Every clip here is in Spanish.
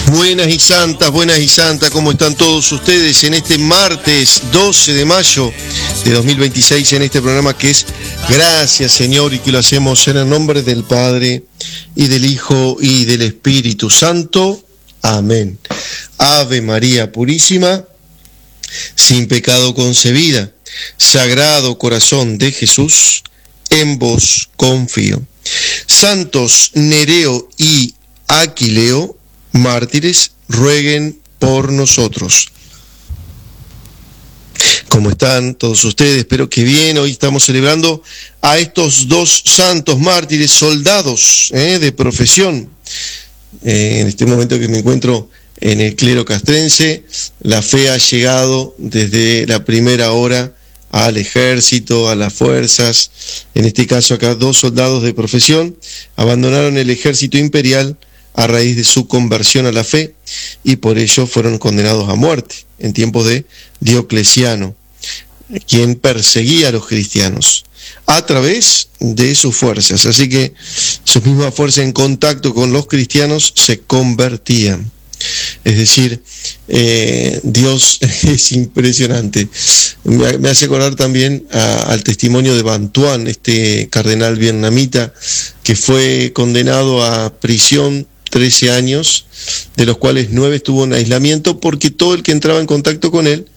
Buenas y santas, ¿cómo están todos ustedes en este martes 12 de mayo de 2026 en este programa que es Gracias Señor y que lo hacemos en el nombre del Padre y del Hijo y del Espíritu Santo? Amén. Ave María Purísima, sin pecado concebida, Sagrado Corazón de Jesús, en vos confío. Santos Nereo y Aquileo, mártires, rueguen por nosotros. ¿Cómo están todos ustedes? Espero que bien. Hoy estamos celebrando a estos dos santos mártires, soldados de profesión. En este momento que me encuentro en el clero castrense, la fe ha llegado desde la primera hora al ejército, a las fuerzas. En este caso acá, dos soldados de profesión abandonaron el ejército imperial a raíz de su conversión a la fe y por ello fueron condenados a muerte en tiempos de Diocleciano, quien perseguía a los cristianos a través de sus fuerzas. Así que sus mismas fuerzas en contacto con los cristianos se convertían. Es decir, Dios es impresionante. Me hace acordar también al testimonio de Bantuan, este cardenal vietnamita que fue condenado a prisión 13 años, de los cuales 9 estuvo en aislamiento porque todo el que entraba en contacto con él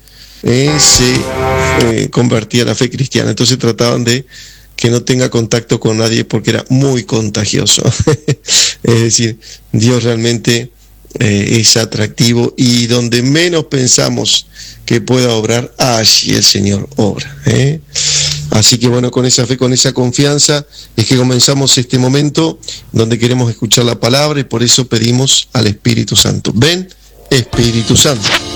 se convertía a la fe cristiana. Entonces trataban de que no tenga contacto con nadie porque era muy contagioso. Es decir, Dios realmente es atractivo y donde menos pensamos que pueda obrar, allí el Señor obra. Así que bueno, con esa fe, con esa confianza es que comenzamos este momento donde queremos escuchar la palabra y por eso pedimos al Espíritu Santo. Ven, Espíritu Santo.